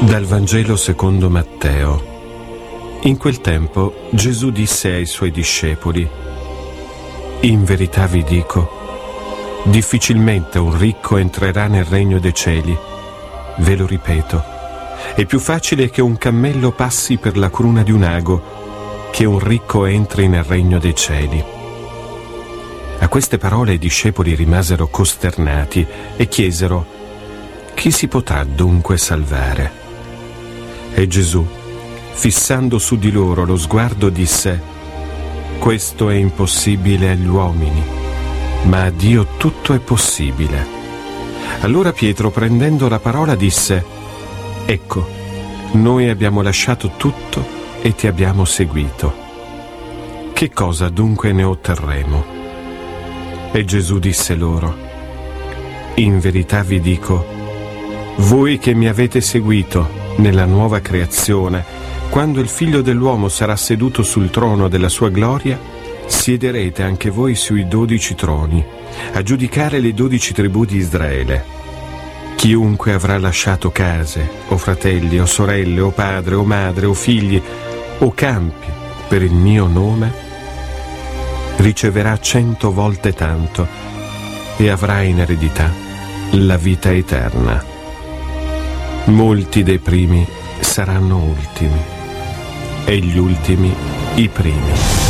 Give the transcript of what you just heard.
Dal Vangelo secondo Matteo. In quel tempo Gesù disse ai suoi discepoli: in verità vi dico, difficilmente un ricco entrerà nel regno dei cieli. Ve lo ripeto, è più facile che un cammello passi per la cruna di un ago che un ricco entri nel regno dei cieli. A queste parole i discepoli rimasero costernati e chiesero: chi si potrà dunque salvare? E Gesù, fissando su di loro lo sguardo, disse: questo è impossibile agli uomini, ma a Dio tutto è possibile. Allora Pietro, prendendo la parola, disse: ecco, noi abbiamo lasciato tutto e ti abbiamo seguito. Che cosa dunque ne otterremo? E Gesù disse loro: in verità vi dico, voi che mi avete seguito nella nuova creazione, quando il Figlio dell'uomo sarà seduto sul trono della sua gloria, siederete anche voi sui 12 troni, a giudicare le 12 tribù di Israele. Chiunque avrà lasciato case, o fratelli, o sorelle, o padre, o madre, o figli, o campi, per il mio nome, riceverà 100 volte tanto e avrà in eredità la vita eterna. Molti dei primi saranno ultimi e gli ultimi i primi.